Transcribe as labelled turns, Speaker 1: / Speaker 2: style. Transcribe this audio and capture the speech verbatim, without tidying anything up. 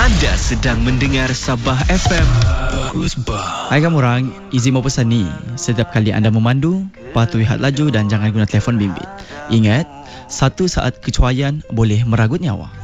Speaker 1: Anda sedang mendengar Sabah F M. Bagus bah.
Speaker 2: Hai kamu orang, izin mau pesan ni. Setiap kali anda memandu, patuhi had laju dan jangan guna telefon bimbit. Ingat, satu saat kecuaian boleh meragut nyawa.